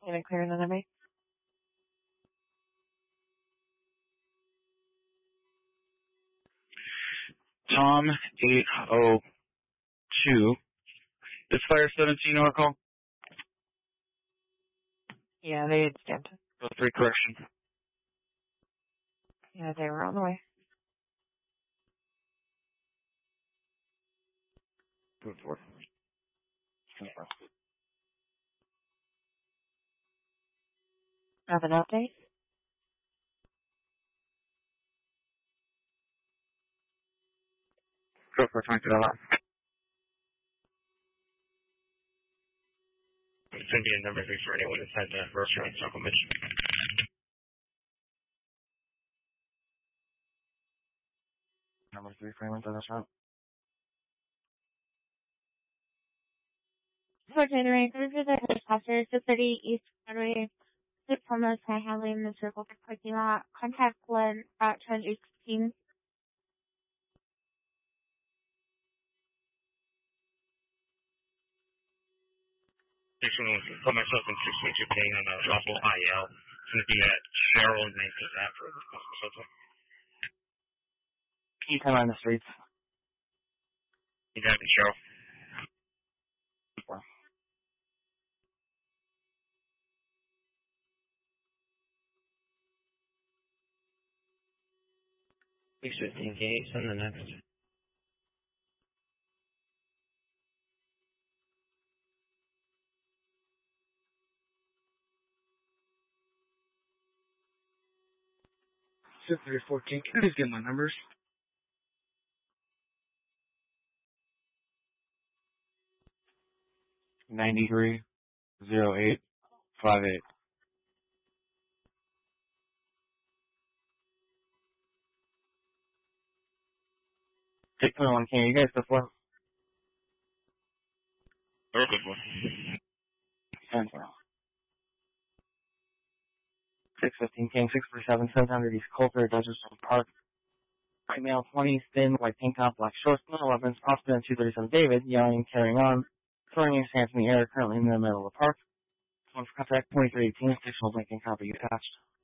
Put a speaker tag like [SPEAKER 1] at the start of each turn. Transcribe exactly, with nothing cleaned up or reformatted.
[SPEAKER 1] Can I clear another base?
[SPEAKER 2] Tom eight oh two. Is Fire seventeen Oracle?
[SPEAKER 1] Yeah, they had stamped.
[SPEAKER 2] Oh, three correction.
[SPEAKER 1] Yeah, they were on the way.
[SPEAKER 2] Good for
[SPEAKER 1] Have an update?
[SPEAKER 2] Go for trying to get out. It's going to be a number three for anyone that's had the first round supplement. Number three for anyone that's round.
[SPEAKER 3] For January, go to the helicopter, six thirty East Broadway, sit from the Sky Hadley in the Circle K parking lot. Contact Glenn at ten eighteen.
[SPEAKER 2] six one one, put myself in six one two paying on a Russell I L. It's going to be at Cheryl and Nathan's app for this customer subject. Can you come on the streets? You got it, Cheryl. six fifteen K, send the next. six three fourteen, can you please get my numbers? ninety-three, zero eight, five eight. six twenty-one, can you guys before? Very good one. ten four. six fifteen King, six forty-seven, seven hundred East Coulter, Desert Park. White male, twenty, thin, white tank top, black shorts, no weapons, Austin two thirty-seven David, yelling, carrying on, throwing his hands in the air, currently in the middle of the park. One for contact, twenty-three eighteen, additional blanking copy attached.